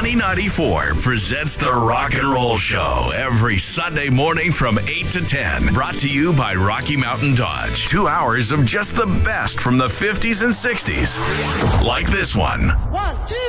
K94 presents the Rock and Roll Show every Sunday morning from 8 to 10. Brought to you by Rocky Mountain Dodge. 2 hours of just the best from the 50s and 60s. Like this one. 1, 2.